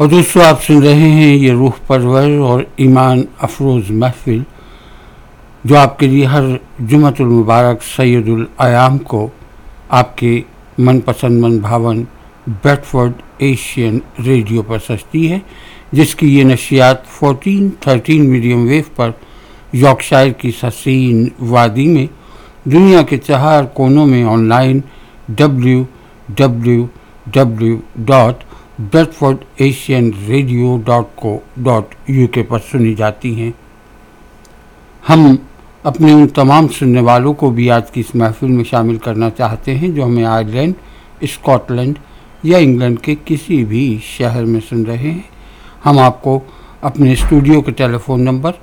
اور دوستوں آپ سن رہے ہیں یہ روح پرور اور ایمان افروز محفل جو آپ کے لیے ہر جمعۃ المبارک سید الایام کو آپ کے من پسند من بھاون بیڈ فورڈ ایشین ریڈیو پر سجتی ہے، جس کی یہ نشریات 1413 میڈیم ویو پر یارکشائر کی حسین وادی میں دنیا کے 4 کونوں میں آن لائن www.bedfordasianradio.co.uk پر سنی جاتی ہیں۔ ہم اپنے ان تمام سننے والوں کو بھی آج کی اس محفل میں شامل کرنا چاہتے ہیں جو ہمیں آئرلینڈ، اسکاٹ لینڈ یا انگلینڈ کے کسی بھی شہر میں سن رہے ہیں۔ ہم آپ کو اپنے اسٹوڈیو کے ٹیلی فون نمبر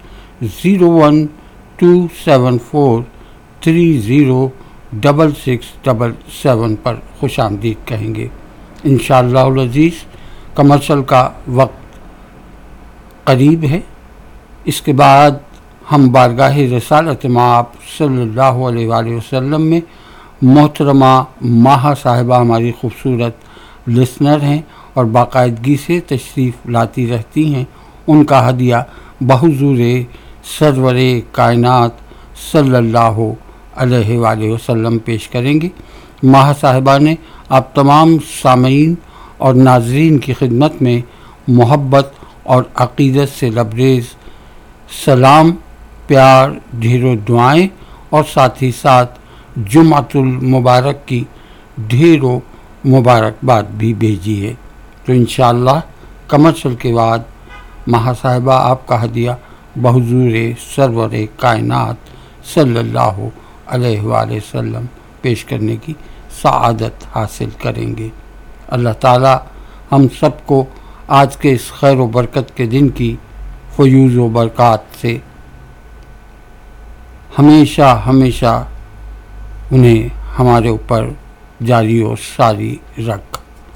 01274306677 پر خوش آمدید کہیں گے۔ انشاءاللہ العزیز کمرشل کا وقت قریب ہے، اس کے بعد ہم بارگاہ رسالت مآب صلی اللہ علیہ وآلہ وسلم میں محترمہ ماہا صاحبہ ہماری خوبصورت لسنر ہیں اور باقاعدگی سے تشریف لاتی رہتی ہیں، ان کا ہدیہ بحضور سرور کائنات صلی اللہ علیہ وآلہ وسلم پیش کریں گے۔ ماہا صاحبہ نے آپ تمام سامعین اور ناظرین کی خدمت میں محبت اور عقیدت سے لبریز سلام، پیار، ڈھیروں دعائیں اور ساتھ ہی ساتھ جمعۃ المبارک کی ڈھیروں مبارکباد بھی بھیجی ہے۔ تو انشاءاللہ کمرشل کے بعد ماہا صاحبہ آپ کا ہدیہ بحضور سرور کائنات صلی اللہ علیہ وآلہ وسلم پیش کرنے کی سعادت حاصل کریں گے۔ اللہ تعالی ہم سب کو آج کے اس خیر و برکت کے دن کی فیوز و برکات سے ہمیشہ ہمیشہ انہیں ہمارے اوپر جاری و ساری رکھ۔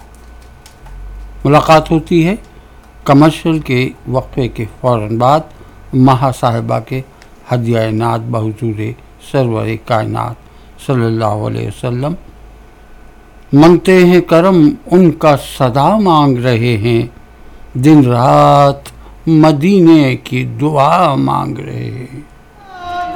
ملاقات ہوتی ہے کمرشل کے وقفے کے فوراً بعد ماہا صاحبہ کے ہدیہ نعت بحضور سرور کائنات صلی اللہ علیہ وسلم۔ منگتے ہیں کرم ان کا صدا مانگ رہے ہیں، دن رات مدینے کی دعا مانگ رہے ہیں۔